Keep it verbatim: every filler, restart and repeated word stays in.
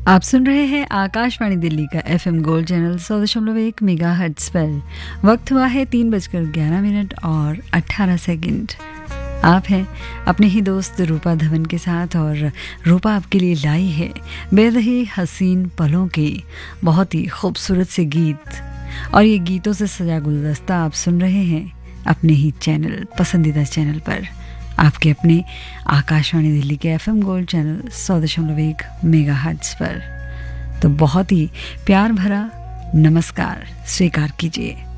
आप सुन रहे हैं आकाशवाणी दिल्ली का एफएम गोल्ड चैनल सौ दशमलव एक मेगा हर्ट्ज पर। वक्त हुआ है तीन बजकर ग्यारह मिनट और अट्ठारह सेकंड। आप हैं अपने ही दोस्त रूपा धवन के साथ और रूपा आपके लिए लाई है बेहद ही हसीन पलों के बहुत ही खूबसूरत से गीत। और ये गीतों से सजा गुलदस्ता आप सुन रहे हैं अपने ही चैनल, पसंदीदा चैनल पर, आपके अपने आकाशवाणी दिल्ली के एफएम गोल्ड चैनल सौ दशमलव एक मेगा हर्ट्ज पर। तो बहुत ही प्यार भरा नमस्कार स्वीकार कीजिए।